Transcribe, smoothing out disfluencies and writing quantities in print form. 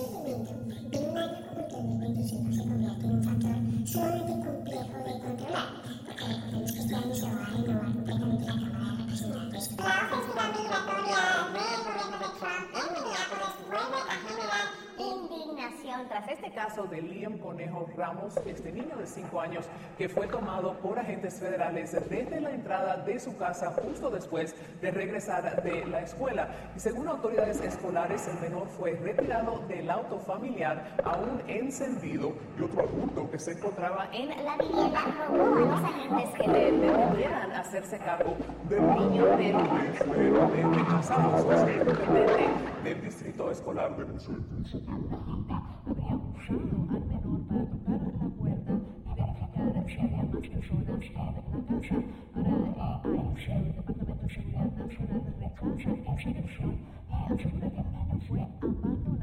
crecimiento de un área como el que vive en Diciembre se convierte en un factor sumamente complejo de controlar, porque recordemos que este año se va a renovar completamente la Cámara de Representantes. La ofensiva migratoria del gobierno de Trump en Minneapolis vuelve a generar indignación tras este caso de Liam Conejo Ramos, este niño de 5 años que fue tomado por agentes federales desde la entrada de su casa justo después de regresar de la escuela. Y según autoridades escolares, el menor fue retirado del auto familiar aún encendido y otro adulto que se encontraba en la vivienda rogó a los agentes que le permitieran hacerse cargo del niño de rechazados del distrito escolar de Missouri. Habría usado al menor para tocar la puerta y verificar si había más personas en la casa. Ahora, el Departamento de Seguridad Nacional rechaza esa versión y asegura que el niño fue abandonado.